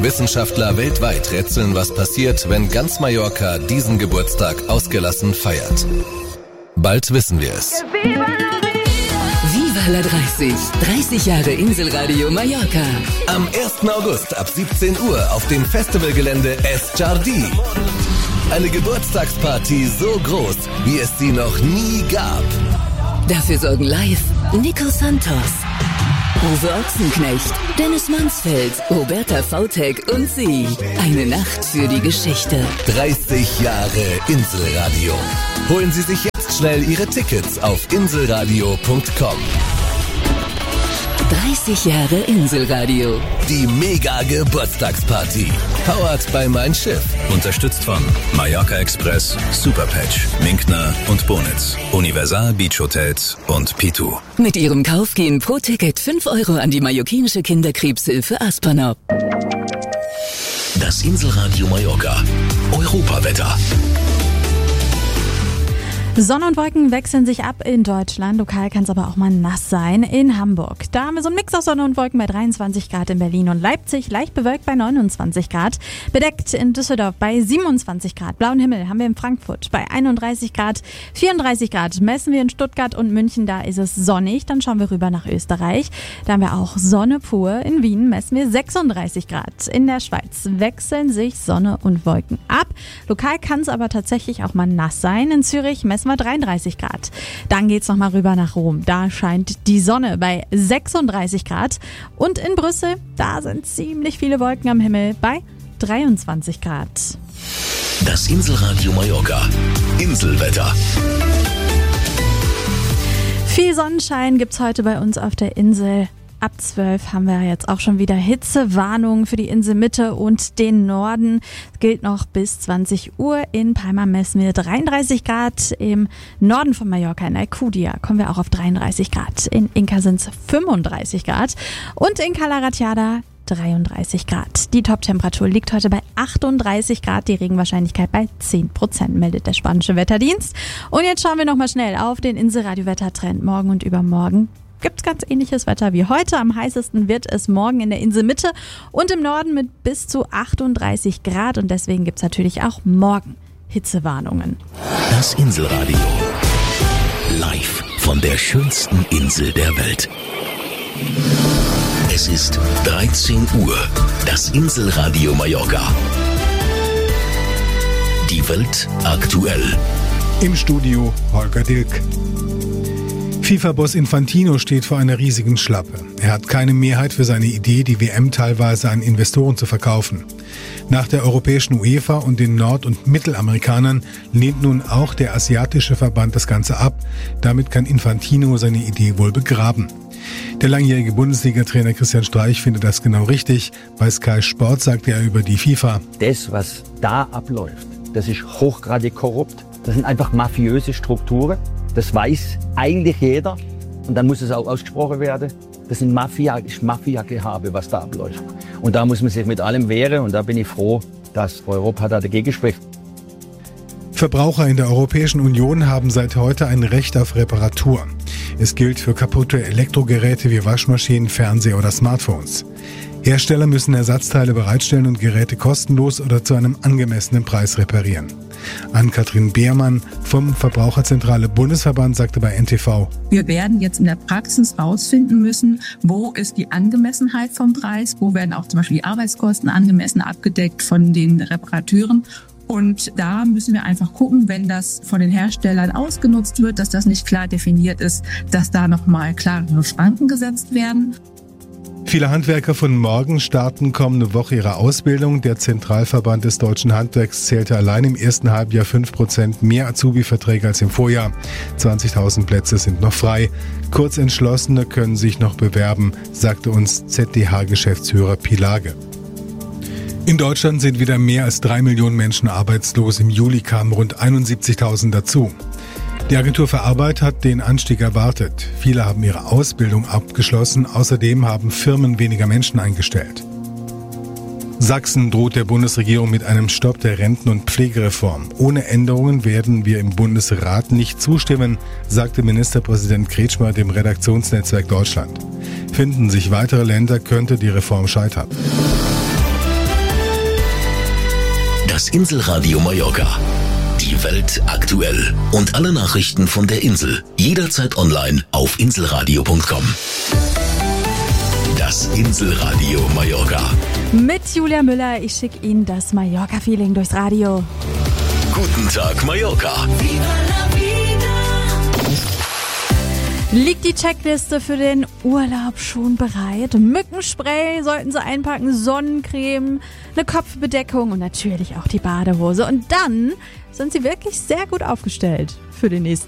Wissenschaftler weltweit rätseln, was passiert, wenn ganz Mallorca diesen Geburtstag ausgelassen feiert. Bald wissen wir es. Viva la 30. 30 Jahre Inselradio Mallorca. Am 1. August ab 17 Uhr auf dem Festivalgelände Es Jardí. Eine Geburtstagsparty so groß, wie es sie noch nie gab. Dafür sorgen live Nico Santos, Uwe Ochsenknecht, Dennis Mansfeld, Roberta Vautek und sie. Eine Nacht für die Geschichte. 30 Jahre Inselradio. Holen Sie sich jetzt schnell Ihre Tickets auf inselradio.com. 30 Jahre Inselradio. Die Mega-Geburtstagsparty. Powered by Mein Schiff. Unterstützt von Mallorca Express, Superpatch, Minkner und Bonitz, Universal Beach Hotels und P2. Mit ihrem Kauf gehen pro Ticket 5 Euro an die mallorquinische Kinderkrebshilfe Aspernop. Das Inselradio Mallorca. Europawetter. Sonne und Wolken wechseln sich ab in Deutschland. Lokal kann es aber auch mal nass sein in Hamburg. Da haben wir so einen Mix aus Sonne und Wolken bei 23 Grad in Berlin und Leipzig, leicht bewölkt bei 29 Grad. Bedeckt in Düsseldorf bei 27 Grad. Blauen Himmel haben wir in Frankfurt bei 31 Grad. 34 Grad messen wir in Stuttgart und München, da ist es sonnig. Dann schauen wir rüber nach Österreich. Da haben wir auch Sonne pur. In Wien messen wir 36 Grad. In der Schweiz wechseln sich Sonne und Wolken ab. Lokal kann es aber tatsächlich auch mal nass sein. In Zürich messen wir 33 Grad. Dann geht's nochmal rüber nach Rom. Da scheint die Sonne bei 36 Grad. Und in Brüssel, da sind ziemlich viele Wolken am Himmel bei 23 Grad. Das Inselradio Mallorca. Inselwetter. Viel Sonnenschein gibt's heute bei uns auf der Insel. Ab 12 haben wir jetzt auch schon wieder Hitzewarnung für die Inselmitte und den Norden. Das gilt noch bis 20 Uhr. In Palma messen wir 33 Grad. Im Norden von Mallorca, in Alcudia, kommen wir auch auf 33 Grad. In Inca sind es 35 Grad. Und in Cala Ratjada 33 Grad. Die Toptemperatur liegt heute bei 38 Grad. Die Regenwahrscheinlichkeit bei 10%, meldet der spanische Wetterdienst. Und jetzt schauen wir nochmal schnell auf den Inselradio-Wettertrend. Morgen und übermorgen gibt es ganz ähnliches Wetter wie heute. Am heißesten wird es morgen in der Inselmitte und im Norden mit bis zu 38 Grad. Und deswegen gibt es natürlich auch morgen Hitzewarnungen. Das Inselradio. Live von der schönsten Insel der Welt. Es ist 13 Uhr. Das Inselradio Mallorca. Die Welt aktuell. Im Studio Holger Dilk. FIFA-Boss Infantino steht vor einer riesigen Schlappe. Er hat keine Mehrheit für seine Idee, die WM teilweise an Investoren zu verkaufen. Nach der europäischen UEFA und den Nord- und Mittelamerikanern lehnt nun auch der asiatische Verband das Ganze ab. Damit kann Infantino seine Idee wohl begraben. Der langjährige Bundesliga-Trainer Christian Streich findet das genau richtig. Bei Sky Sport sagte er über die FIFA: Das, was da abläuft, das ist hochgradig korrupt. Das sind einfach mafiöse Strukturen. Das weiß eigentlich jeder und dann muss es auch ausgesprochen werden. Das ist Mafia-Gehabe, was da abläuft. Und da muss man sich mit allem wehren und da bin ich froh, dass Europa da dagegen spricht. Verbraucher in der Europäischen Union haben seit heute ein Recht auf Reparatur. Es gilt für kaputte Elektrogeräte wie Waschmaschinen, Fernseher oder Smartphones. Hersteller müssen Ersatzteile bereitstellen und Geräte kostenlos oder zu einem angemessenen Preis reparieren. Ann-Kathrin Beermann vom Verbraucherzentrale Bundesverband sagte bei NTV: Wir werden jetzt in der Praxis rausfinden müssen, wo ist die Angemessenheit vom Preis, wo werden auch zum Beispiel die Arbeitskosten angemessen abgedeckt von den Reparateuren. Und da müssen wir einfach gucken, wenn das von den Herstellern ausgenutzt wird, dass das nicht klar definiert ist, dass da nochmal klare Schranken gesetzt werden. Viele Handwerker von morgen starten kommende Woche ihre Ausbildung. Der Zentralverband des deutschen Handwerks zählte allein im ersten Halbjahr 5% mehr Azubi-Verträge als im Vorjahr. 20.000 Plätze sind noch frei. Kurzentschlossene können sich noch bewerben, sagte uns ZDH-Geschäftsführer Pilage. In Deutschland sind wieder mehr als 3 Millionen Menschen arbeitslos. Im Juli kamen rund 71.000 dazu. Die Agentur für Arbeit hat den Anstieg erwartet. Viele haben ihre Ausbildung abgeschlossen. Außerdem haben Firmen weniger Menschen eingestellt. Sachsen droht der Bundesregierung mit einem Stopp der Renten- und Pflegereform. Ohne Änderungen werden wir im Bundesrat nicht zustimmen, sagte Ministerpräsident Kretschmer dem Redaktionsnetzwerk Deutschland. Finden sich weitere Länder, könnte die Reform scheitern. Das Inselradio Mallorca. Die Welt aktuell. Und alle Nachrichten von der Insel. Jederzeit online auf inselradio.com. Das Inselradio Mallorca. Mit Julia Müller, ich schicke Ihnen das Mallorca-Feeling durchs Radio. Guten Tag, Mallorca. Liegt die Checkliste für den Urlaub schon bereit? Mückenspray sollten Sie einpacken, Sonnencreme, eine Kopfbedeckung und natürlich auch die Badehose. Und dann sind Sie wirklich sehr gut aufgestellt für den nächsten